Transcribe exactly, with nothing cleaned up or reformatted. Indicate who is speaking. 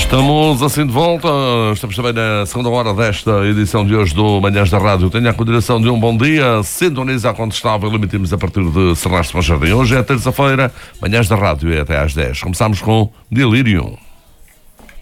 Speaker 1: Estamos assim de volta, estamos também na segunda hora desta edição de hoje do Manhãs da Rádio. Tenha a continuação de um bom dia, sintoniza quando estável, emitimos a partir de Serrastre Jardim. Hoje é terça-feira, Manhãs da Rádio é até às dez. Começamos com Delirium.